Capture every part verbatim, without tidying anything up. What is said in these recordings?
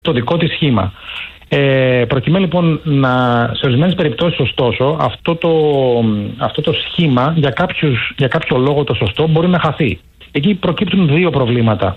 το δικό της σχήμα. Ε, προκειμένου λοιπόν να, σε ορισμένες περιπτώσεις ωστόσο αυτό το, αυτό το σχήμα για, κάποιους, για κάποιο λόγο το σωστό μπορεί να χαθεί. Εκεί προκύπτουν δύο προβλήματα.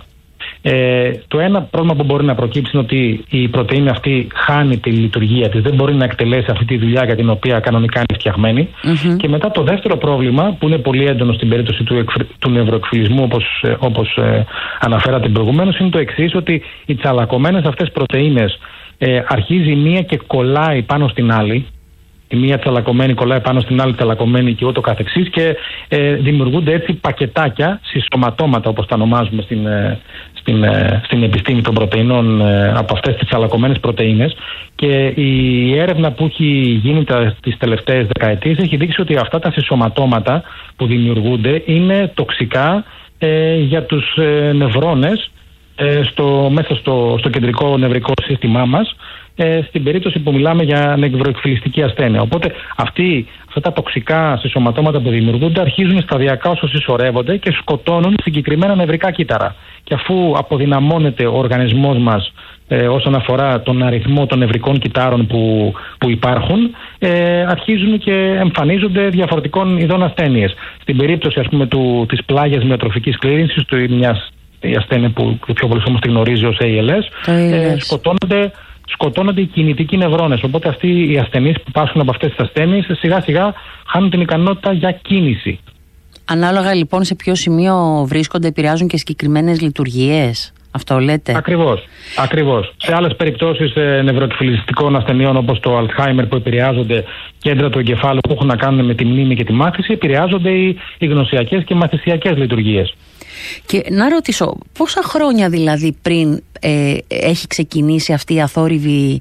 Ε, το ένα πρόβλημα που μπορεί να προκύψει είναι ότι η πρωτεΐνη αυτή χάνει τη λειτουργία της, δεν μπορεί να εκτελέσει αυτή τη δουλειά για την οποία κανονικά είναι φτιαγμένη. Mm-hmm. Και μετά το δεύτερο πρόβλημα, που είναι πολύ έντονο στην περίπτωση του, του νευροεκφυλισμού, όπως, όπως ε, αναφέρατε προηγουμένως, είναι το εξής, ότι οι τσαλακωμένες αυτές πρωτεΐνες ε, αρχίζει μία και κολλάει πάνω στην άλλη. Η μία τσαλακωμένη κολλάει πάνω στην άλλη τσαλακωμένη και ούτω καθεξής, και ε, δημιουργούνται έτσι πακετάκια, συσσωματώματα όπως τα ονομάζουμε στην, ε, στην, ε, στην επιστήμη των πρωτεϊνών, ε, από αυτές τις τσαλακωμένες πρωτεΐνες, και η έρευνα που έχει γίνει τα, τις τελευταίες δεκαετίες έχει δείξει ότι αυτά τα συσσωματώματα που δημιουργούνται είναι τοξικά ε, για τους ε, νευρώνες ε, στο, μέσα στο, στο κεντρικό νευρικό σύστημά μας, Ε, στην περίπτωση που μιλάμε για νευροεκφυλιστική ασθένεια. Οπότε αυτοί, αυτά τα τοξικά συσσωματώματα που δημιουργούνται αρχίζουν σταδιακά όσο συσσωρεύονται και σκοτώνουν συγκεκριμένα νευρικά κύτταρα. Και αφού αποδυναμώνεται ο οργανισμός μας ε, όσον αφορά τον αριθμό των νευρικών κυττάρων που, που υπάρχουν, ε, αρχίζουν και εμφανίζονται διαφορετικών ειδών ασθένειες. Στην περίπτωση, ας πούμε, του, της πλάγιας μυοτροφικής σκλήρυνσης, του, μιας, η ασθένεια που πιο πολλοί όμως τη γνωρίζει ως έι ελ ες, ε, σκοτώνονται σκοτώνονται οι κινητικοί νευρώνες. Οπότε αυτοί οι ασθενείς που πάσχουν από αυτές τις ασθένειες σιγά σιγά χάνουν την ικανότητα για κίνηση. Ανάλογα λοιπόν σε ποιο σημείο βρίσκονται, επηρεάζουν και συγκεκριμένες λειτουργίες. Αυτό λέτε? Ακριβώς. Ακριβώς. Σε άλλες περιπτώσεις ε, νευροεκφυλιστικών ασθενειών, όπως το Alzheimer, που επηρεάζονται κέντρα του εγκεφάλου που έχουν να κάνουν με τη μνήμη και τη μάθηση, επηρεάζονται οι, οι γνωσιακές και μαθησιακές λειτουργίες. Και να ρωτήσω, πόσα χρόνια δηλαδή πριν ε, έχει ξεκινήσει αυτή η αθόρυβη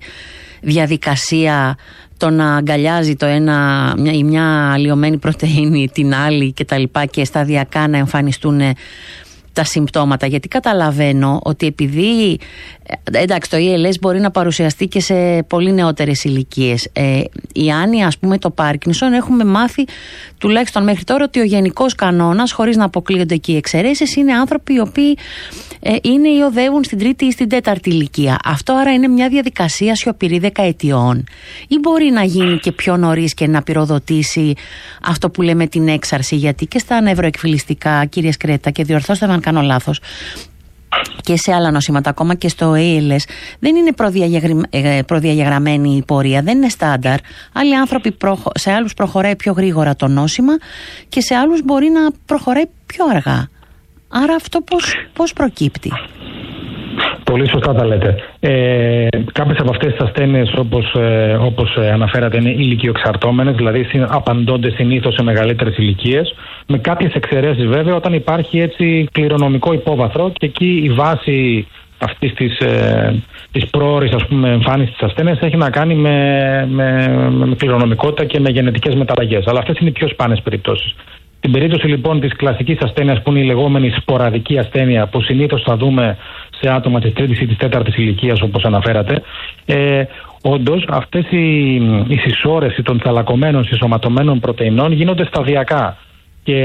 διαδικασία, το να αγκαλιάζει το ένα, μια, η μια αλλοιωμένη πρωτεΐνη την άλλη και τα λοιπά, και σταδιακά να εμφανιστούν τα συμπτώματα? Γιατί καταλαβαίνω ότι επειδή, εντάξει, το έι ελ ες μπορεί να παρουσιαστεί και σε πολύ νεότερες ηλικίες. Ε, η άνοια, ας πούμε, το Πάρκινσον, έχουμε μάθει τουλάχιστον μέχρι τώρα ότι ο γενικός κανόνας, χωρίς να αποκλείονται και οι εξαιρέσεις, είναι άνθρωποι οι οποίοι ε, είναι ή οδεύουν στην τρίτη ή στην τέταρτη ηλικία. Αυτό άρα είναι μια διαδικασία σιωπηρή δεκαετιών, ή μπορεί να γίνει και πιο νωρίς και να πυροδοτήσει αυτό που λέμε την έξαρση? Γιατί και στα νευροεκφυλιστικά, κύριε Σκρέτα, και διορθώστε με αν κάνω λάθος, και σε άλλα νοσήματα, ακόμα και στο έι ελ ες, δεν είναι προδιαγεγραμμένη η πορεία, δεν είναι στάνταρ. Άλλοι άνθρωποι, προχω... σε άλλους προχωράει πιο γρήγορα το νόσημα και σε άλλους μπορεί να προχωράει πιο αργά. Άρα αυτό πώς, πώς προκύπτει? Πολύ σωστά τα λέτε. Ε, κάποιες από αυτές τις ασθένειες, όπως, ε, όπως αναφέρατε, είναι ηλικιοεξαρτώμενες, δηλαδή απαντώνται συνήθως σε μεγαλύτερες ηλικίες, με κάποιες εξαιρέσεις βέβαια, όταν υπάρχει έτσι κληρονομικό υπόβαθρο, και εκεί η βάση αυτής της, ε, της πρόωρης, ας πούμε, εμφάνισης της ασθένειας έχει να κάνει με, με, με κληρονομικότητα και με γενετικές μεταλλαγές. Αλλά αυτές είναι οι πιο σπάνιες περιπτώσεις. Στην περίπτωση λοιπόν της κλασικής ασθένειας, που είναι η λεγόμενη σποραδική ασθένεια, που συνήθως θα δούμε σε άτομα της τρίτης ή της τέταρτης ηλικίας, όπως αναφέρατε, ε, όντως αυτές οι, η συσσόρευση των τσαλακωμένων συσσωματωμένων πρωτεϊνών γίνονται σταδιακά. Και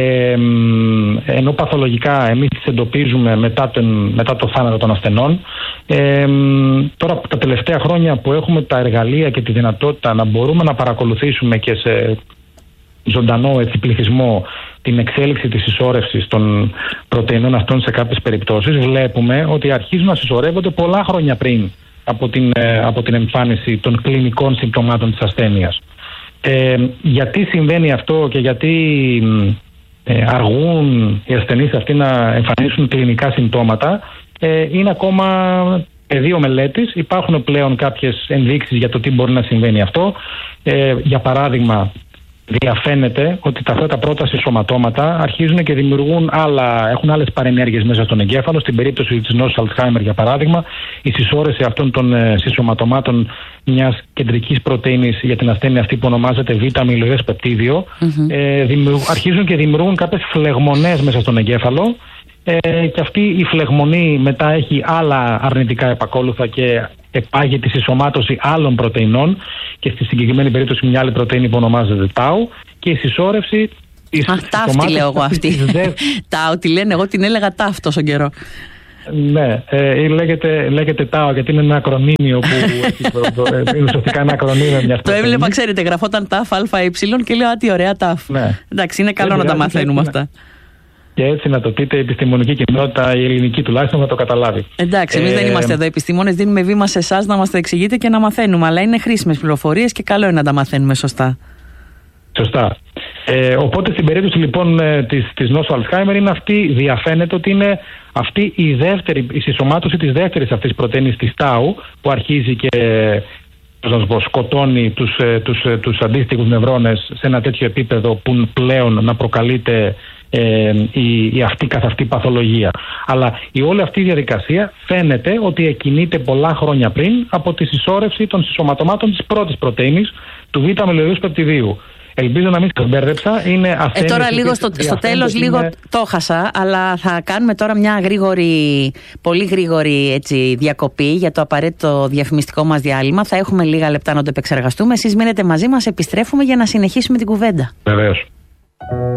ενώ παθολογικά εμείς τις εντοπίζουμε μετά, τον, μετά το θάνατο των ασθενών, ε, τώρα τα τελευταία χρόνια που έχουμε τα εργαλεία και τη δυνατότητα να μπορούμε να παρακολουθήσουμε και σε ζωντανό έτσι, πληθυσμό την εξέλιξη της συσσόρευσης των πρωτεϊνών αυτών σε κάποιες περιπτώσεις, βλέπουμε ότι αρχίζουν να συσσωρεύονται πολλά χρόνια πριν από την, από την εμφάνιση των κλινικών συμπτωμάτων της ασθένειας. Ε, γιατί συμβαίνει αυτό και γιατί ε, αργούν οι ασθενείς αυτοί να εμφανίσουν κλινικά συμπτώματα, ε, είναι ακόμα πεδίο μελέτης. Υπάρχουν πλέον κάποιες ενδείξεις για το τι μπορεί να συμβαίνει αυτό. Ε, για παράδειγμα, διαφαίνεται ότι τα, αυτά τα πρώτα συσσωματώματα αρχίζουν και δημιουργούν άλλα, έχουν άλλες παρενέργειες μέσα στον εγκέφαλο. Στην περίπτωση της νόσου Alzheimer, για παράδειγμα, η συσσόρευση αυτών των ε, συσσωματωμάτων μιας κεντρικής πρωτεΐνης για την ασθένεια αυτή που ονομάζεται β-αμυλοειδές πεπτίδιο, mm-hmm. ε, αρχίζουν και δημιουργούν κάποιες φλεγμονές μέσα στον εγκέφαλο, ε, και αυτή η φλεγμονή μετά έχει άλλα αρνητικά επακόλουθα και επάγει τη συσσωμάτωση άλλων πρωτεϊνών, και στη συγκεκριμένη περίπτωση μια άλλη πρωτεΐνη που ονομάζεται τάου, και η συσσόρευση της Α, ταύτη λέω εγώ αυτή. Τάου τη λένε, εγώ την έλεγα ταύ τόσο καιρό. Ναι, ε, λέγεται, λέγεται ΤΑΟ γιατί είναι ένα ακρονίμιο που είναι ουσιαστικά ένα ακρονίμιο μιας. Το έβλεπα, ξέρετε, γραφόταν ΤΑΦ ΑΕ και λέω, α, τι ωραία ΤΑΦ. Ναι. Εντάξει, είναι καλό να τα μαθαίνουμε αυτά. Και έτσι να το πείτε, η επιστημονική κοινότητα, η ελληνική τουλάχιστον, να το καταλάβει. Εντάξει, εμείς ε, δεν είμαστε εδώ επιστήμονες, δίνουμε βήμα σε εσάς να μας τα εξηγείτε και να μαθαίνουμε. Αλλά είναι χρήσιμες πληροφορίες και καλό είναι να τα μαθαίνουμε σωστά. Σωστά. Ε, οπότε στην περίπτωση λοιπόν της, της νόσου Αλτσχάιμερ είναι αυτή, διαφαίνεται ότι είναι αυτή η δεύτερη, η συσσωμάτωση της δεύτερης αυτής πρωτεΐνης της ΤΑΟ που αρχίζει και να πω, σκοτώνει τους, τους, τους, τους αντίστοιχους νευρώνες σε ένα τέτοιο επίπεδο που πλέον να προκαλείται ε, η, η αυτή καθ' αυτή παθολογία. Αλλά η όλη αυτή η διαδικασία φαίνεται ότι εκκινείται πολλά χρόνια πριν από τη συσσόρευση των συσσωματωμάτων της πρώτης πρωτεΐνης του β' αμυλοειδούς πεπτιδίου. Ελπίζω να μην σας μπέρδεψα. Είναι ε, τώρα λίγο στο, στο τέλος είναι... λίγο το χάσα, αλλά θα κάνουμε τώρα μια γρήγορη, πολύ γρήγορη έτσι, διακοπή για το απαραίτητο διαφημιστικό μας διάλειμμα. Θα έχουμε λίγα λεπτά να το επεξεργαστούμε. Εσείς μείνετε μαζί μας, επιστρέφουμε για να συνεχίσουμε την κουβέντα. Βεβαίως.